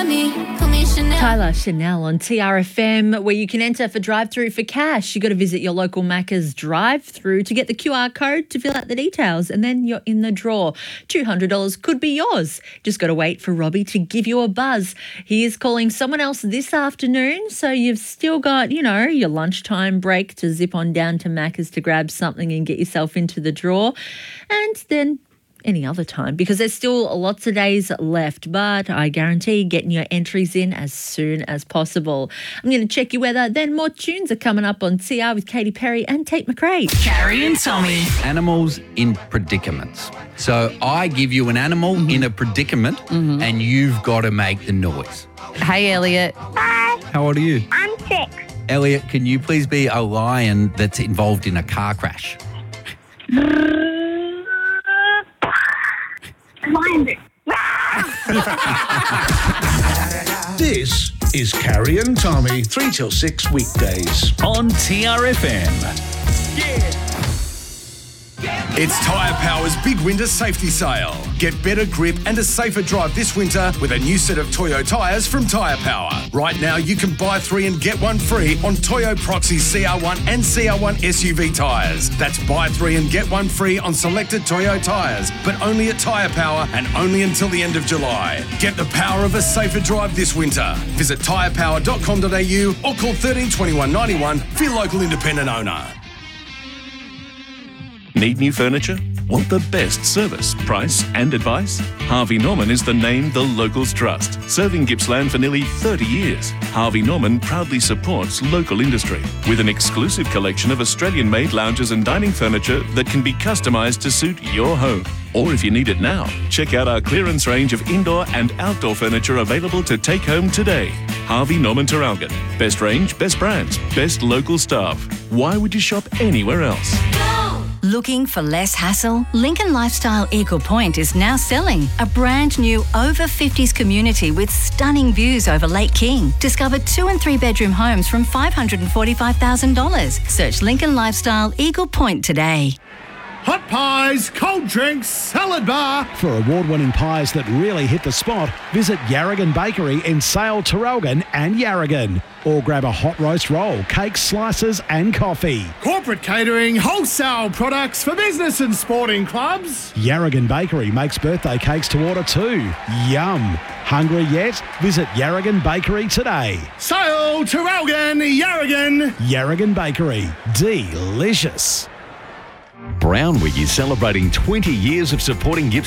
Tyler Chanel on TRFM, where you can enter for drive-through for cash. You got to visit your local Macca's drive-through to get the QR code to fill out the details, and then you're in the draw. $200 could be yours. Just got to wait for Robbie to give you a buzz. He is calling someone else this afternoon, so you've still got, your lunchtime break to zip on down to Macca's to grab something and get yourself into the draw. And then any other time, because there's still lots of days left, but I guarantee getting your entries in as soon as possible. I'm going to check your weather, then more tunes are coming up on CR with Katy Perry and Tate McRae. Carrie and Tommy. Animals in predicaments. So I give you an animal in a predicament and you've got to make the noise. Hey, Elliot. Hi, How old are you? I'm 6. Elliot, can you please be a lion that's involved in a car crash? This is Carrie and Tommy, 3 till 6 weekdays. On TRFM. It's Tyre Power's big winter safety sale. Get better grip and a safer drive this winter with a new set of Toyo tyres from Tyre Power. Right now, you can buy 3 and get 1 free on Toyo Proxy CR1 and CR1 SUV tyres. That's buy 3 and get 1 free on selected Toyo tyres, but only at Tyre Power and only until the end of July. Get the power of a safer drive this winter. Visit tyrepower.com.au or call 13 21 91 for your local independent owner. Need new furniture? Want the best service, price and advice? Harvey Norman is the name the locals trust. Serving Gippsland for nearly 30 years, Harvey Norman proudly supports local industry with an exclusive collection of Australian-made lounges and dining furniture that can be customised to suit your home. Or if you need it now, check out our clearance range of indoor and outdoor furniture available to take home today. Harvey Norman Traralgon. Best range, best brands, best local staff. Why would you shop anywhere else? Looking for less hassle? Lincoln Lifestyle Eagle Point is now selling a brand new over 50s community with stunning views over Lake King. Discover 2 and 3 bedroom homes from $545,000. Search Lincoln Lifestyle Eagle Point today. Hot pies, cold drinks, salad bar. For award-winning pies that really hit the spot, visit Yarragon Bakery in Sale, Traralgon and Yarragon. Or grab a hot roast roll, cakes, slices and coffee. Corporate catering, wholesale products for business and sporting clubs. Yarragon Bakery makes birthday cakes to order too. Yum! Hungry yet? Visit Yarragon Bakery today. Sale, Traralgon, Yarragon. Yarragon Bakery. Delicious. Brownwig is celebrating 20 years of supporting Gippsland